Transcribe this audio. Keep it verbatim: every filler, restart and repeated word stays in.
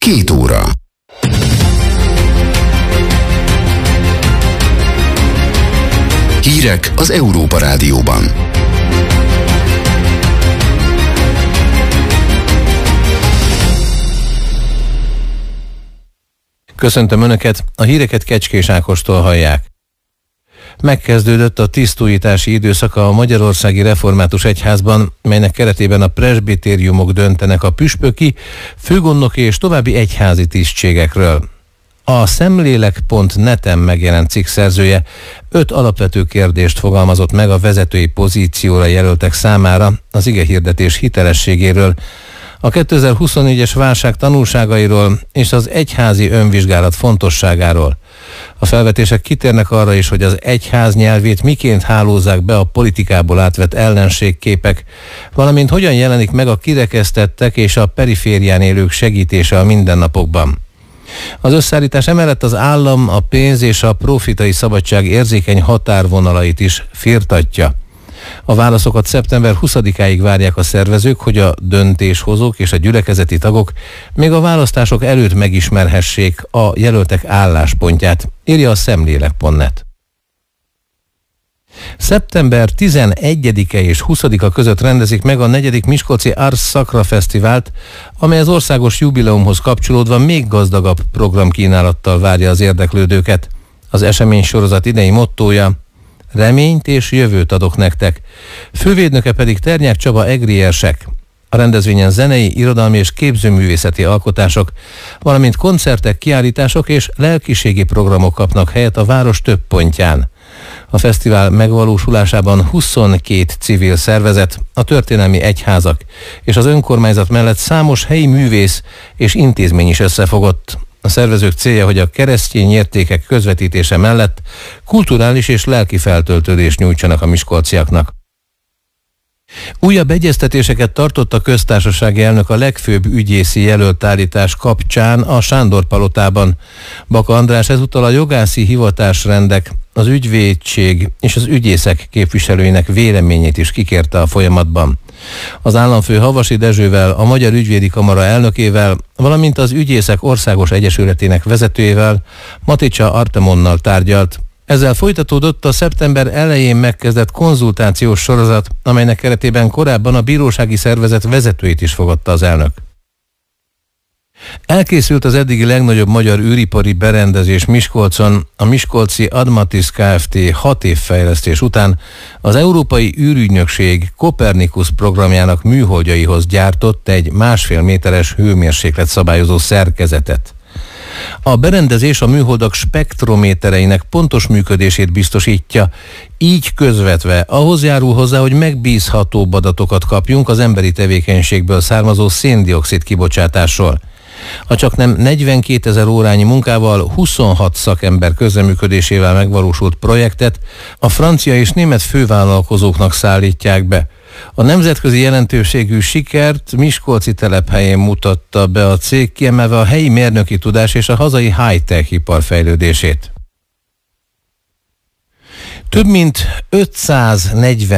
Két óra. Hírek az Európa Rádióban. Köszöntöm Önöket, a híreket Kecskés Ákostól hallják. Megkezdődött a tisztújítási időszaka a Magyarországi Református Egyházban, melynek keretében a presbitériumok döntenek a püspöki, főgondnoki és további egyházi tisztségekről. A szemlélek pont net-en megjelent cikk szerzője öt alapvető kérdést fogalmazott meg a vezetői pozícióra jelöltek számára az igehirdetés hitelességéről, a kétezer-huszonnégyes válság tanulságairól és az egyházi önvizsgálat fontosságáról. A felvetések kitérnek arra is, hogy az egyház nyelvét miként hálózzák be a politikából átvett ellenségképek, valamint hogyan jelenik meg a kirekesztettek és a periférián élők segítése a mindennapokban. Az összeállítás emellett az állam, a pénz és a profitai szabadság érzékeny határvonalait is firtatja. A válaszokat szeptember huszadikáig várják a szervezők, hogy a döntéshozók és a gyülekezeti tagok még a választások előtt megismerhessék a jelöltek álláspontját, írja a szemlélek pont net. szeptember tizenegyedike és huszadika között rendezik meg a negyedik Miskolci Ars Sacra Fesztivált, amely az országos jubileumhoz kapcsolódva még gazdagabb programkínálattal várja az érdeklődőket. Az esemény sorozat idei mottója: reményt és jövőt adok nektek. Fővédnöke pedig Ternyák Csaba egriersek. A rendezvényen zenei, irodalmi és képzőművészeti alkotások, valamint koncertek, kiállítások és lelkiségi programok kapnak helyet a város több pontján. A fesztivál megvalósulásában huszonkét civil szervezet, a történelmi egyházak és az önkormányzat mellett számos helyi művész és intézmény is összefogott. A szervezők célja, hogy a keresztény értékek közvetítése mellett kulturális és lelki feltöltődést nyújtsanak a miskolciaknak. Újabb egyeztetéseket tartott a köztársasági elnök a legfőbb ügyészi jelöltállítás kapcsán a Sándor palotában. Baka András ezúttal a jogászi hivatásrendek, az ügyvédség és az ügyészek képviselőinek véleményét is kikérte a folyamatban. Az államfő Havasi Dezsővel, a Magyar Ügyvédi Kamara elnökével, valamint az Ügyészek Országos Egyesületének vezetőjével, Maticsa Artemonnal tárgyalt. Ezzel folytatódott a szeptember elején megkezdett konzultációs sorozat, amelynek keretében korábban a bírósági szervezet vezetőit is fogadta az elnök. Elkészült az eddigi legnagyobb magyar űripari berendezés Miskolcon. A miskolci Admatis Kft. hat év fejlesztés után az Európai űrügynökség Copernicus programjának műholdjaihoz gyártott egy másfél méteres hőmérséklet szabályozó szerkezetet. A berendezés a műholdak spektrométereinek pontos működését biztosítja, így közvetve ahhoz járul hozzá, hogy megbízhatóbb adatokat kapjunk az emberi tevékenységből származó szén-dioxid kibocsátásról. A csaknem negyvenkétezer órányi munkával, huszonhat szakember közreműködésével megvalósult projektet a francia és német fővállalkozóknak szállítják be. A nemzetközi jelentőségű sikert miskolci telephelyén mutatta be a cég, kiemelve a helyi mérnöki tudás és a hazai high-tech ipar fejlődését. Több mint ötszáznegyven